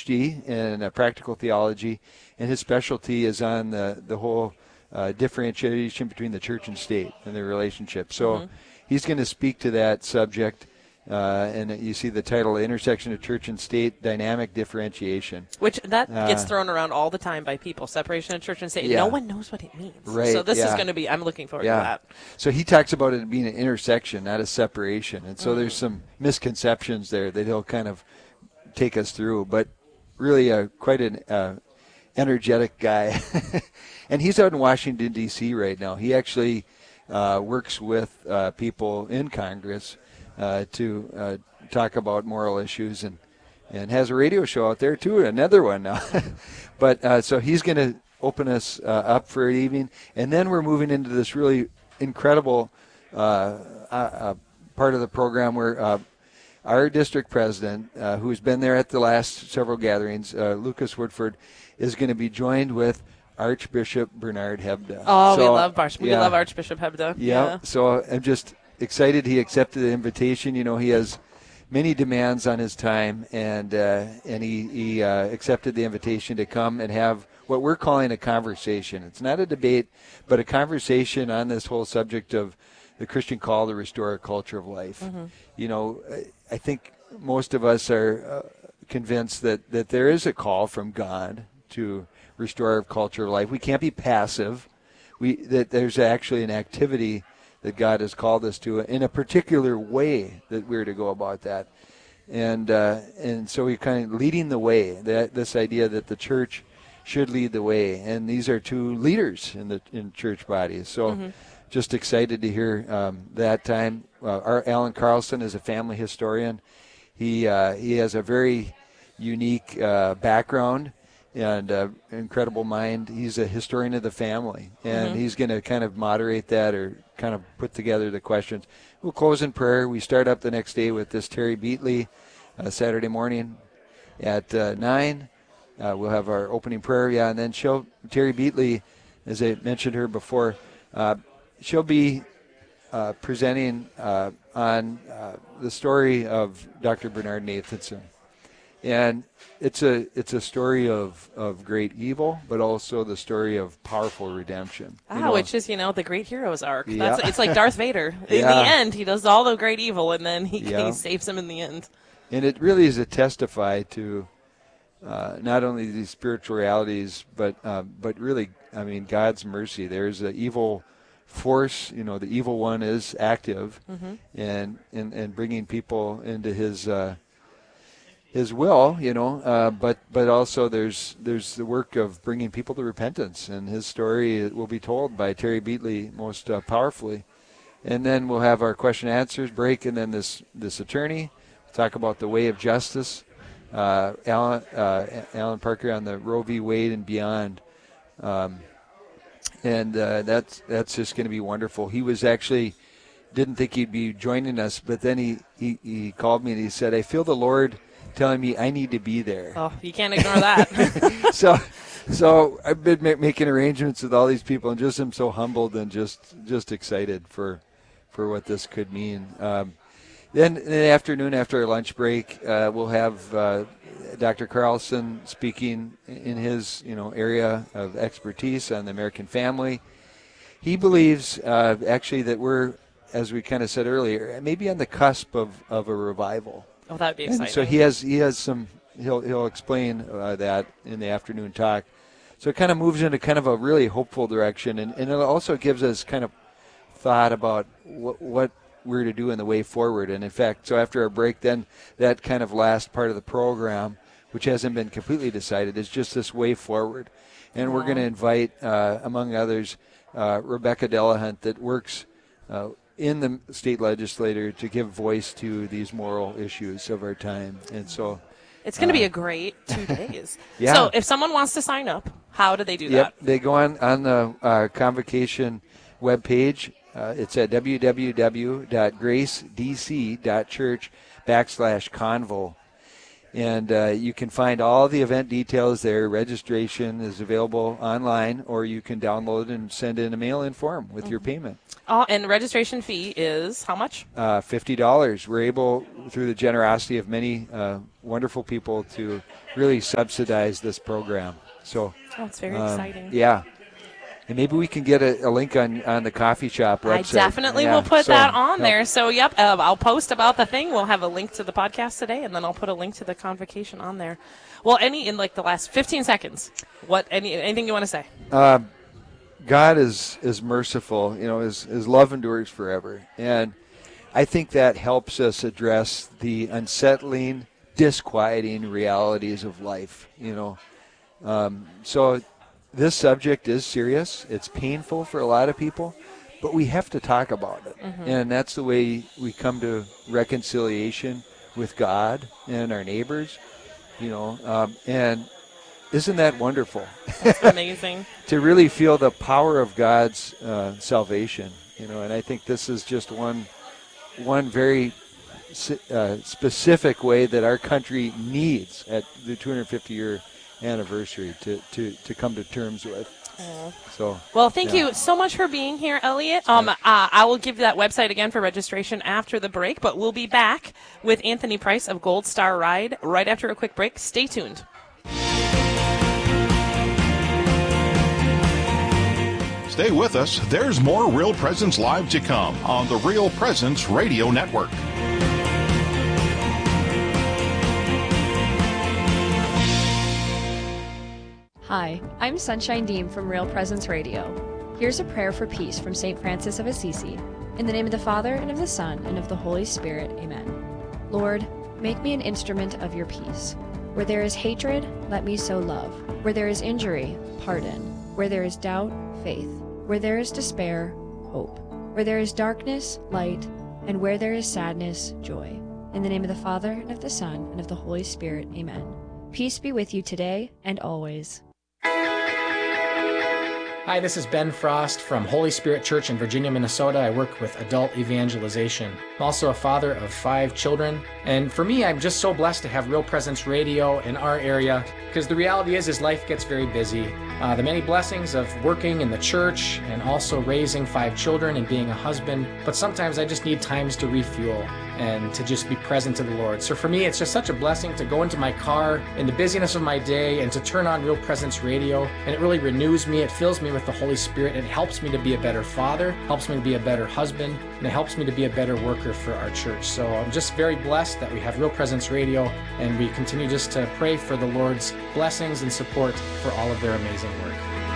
PhD in practical theology, and his specialty is on the whole differentiation between the church and state and their relationship. So he's going to speak to that subject. And you see the title, Intersection of Church and State, Dynamic Differentiation. Which that gets thrown around all the time by people, separation of church and state. Yeah. No one knows what it means. Right, so this is going to be, I'm looking forward to that. So he talks about it being an intersection, not a separation. And so there's some misconceptions there that he'll kind of take us through. But really quite an energetic guy. And he's out in Washington, D.C. right now. He actually works with people in Congress to talk about moral issues and has a radio show out there too, another one now. But so he's going to open us up for an evening, and then we're moving into this really incredible part of the program where our district president, who's been there at the last several gatherings, Lucas Woodford, is going to be joined with Archbishop Bernard Hebda. Oh, so, we love Archbishop Hebda. Yeah. So I'm just excited he accepted the invitation. You know, he has many demands on his time, and he accepted the invitation to come and have what we're calling a conversation. It's not a debate, but a conversation on this whole subject of the Christian call to restore a culture of life. You know, I think most of us are convinced that there is a call from God to restore a culture of life. We can't be passive. That there's actually an activity that God has called us to in a particular way that we're to go about that. And so we're kind of leading the way, this idea that the church should lead the way. And these are two leaders in church bodies. So just excited to hear that time. Our Alan Carlson is a family historian. He has a very unique background and incredible mind. He's a historian of the family, and he's going to kind of moderate that or kind of put together the questions. We'll close in prayer. We start up the next day with this Terry Beatley, Saturday morning at 9. We'll have our opening prayer, and then Terry Beatley, as I mentioned her before, she'll be presenting on the story of Dr. Bernard Nathanson. And it's a story of great evil, but also the story of powerful redemption. Which is, the great hero's arc. It's like Darth Vader. In the end, he does all the great evil, and then he saves him in the end. And it really is a testify to not only these spiritual realities, but really, God's mercy. There's an evil force. The evil one is active, and bringing people into his will, but also there's the work of bringing people to repentance, and his story will be told by Terry Beatley most powerfully. And then we'll have our question and answers break, and then this attorney will talk about the way of justice, Alan Parker on the Roe v. Wade and beyond, and that's just going to be wonderful. He was actually didn't think he'd be joining us, but then he called me and he said, "I feel the Lord telling me I need to be there." Oh, you can't ignore that. So I've been making arrangements with all these people, and just am so humbled and just excited for what this could mean. Then in the afternoon, after our lunch break, we'll have Dr. Carlson speaking in his area of expertise on the American family. He believes actually that we're, as we kind of said earlier, maybe on the cusp of a revival. Oh, that'd be exciting. And so he has some. He'll explain that in the afternoon talk. So it kind of moves into kind of a really hopeful direction, and it also gives us kind of thought about what we're to do in the way forward. And in fact, so after our break, then that kind of last part of the program, which hasn't been completely decided, is just this way forward. And we're going to invite, among others, Rebecca Delahunt, that works in the state legislature to give voice to these moral issues of our time. And so it's going to be a great 2 days. Yeah. So if someone wants to sign up, how do they do that? They go on the Convocation webpage. It's at www.gracedc.church/convo. And you can find all the event details there. Registration is available online, or you can download and send in a mail-in form with your payment. And registration fee is how much? $50. We're able, through the generosity of many wonderful people, to really subsidize this program. So, it's very exciting. Yeah. And maybe we can get a link on the coffee shop website. I definitely will put that on there. So, I'll post about the thing. We'll have a link to the podcast today, and then I'll put a link to the convocation on there. Well, in the last 15 seconds, anything you want to say? God is merciful. His love endures forever. And I think that helps us address the unsettling, disquieting realities of life, So this subject is serious. It's painful for a lot of people, but we have to talk about it. And that's the way we come to reconciliation with God and our neighbors, and isn't that wonderful? That's amazing. To really feel the power of God's salvation, and I think this is just one very specific way that our country needs at the 250-year anniversary to come to terms with. Well, thank you so much for being here, Elliot. I will give that website again for registration after the break, but we'll be back with Anthony Price of Gold Star Ride right after a quick break. Stay tuned. Stay with us. There's more Real Presence Live to come on the Real Presence Radio Network. Hi, I'm Sunshine Deem from Real Presence Radio. Here's a prayer for peace from St. Francis of Assisi. In the name of the Father, and of the Son, and of the Holy Spirit, amen. Lord, make me an instrument of your peace. Where there is hatred, let me sow love. Where there is injury, pardon. Where there is doubt, faith. Where there is despair, hope. Where there is darkness, light. And where there is sadness, joy. In the name of the Father, and of the Son, and of the Holy Spirit, amen. Peace be with you today and always. Hi, this is Ben Frost from Holy Spirit Church in Virginia, Minnesota. I work with adult evangelization. I'm also a father of 5 children. And for me, I'm just so blessed to have Real Presence Radio in our area, because the reality is life gets very busy. The many blessings of working in the church and also raising 5 children and being a husband. But sometimes I just need times to refuel and to just be present to the Lord. So for me, it's just such a blessing to go into my car in the busyness of my day and to turn on Real Presence Radio. And it really renews me. It fills me with the Holy Spirit. It helps me to be a better father, helps me to be a better husband, and it helps me to be a better worker for our church. So I'm just very blessed that we have Real Presence Radio, and we continue just to pray for the Lord's blessings and support for all of their amazing work.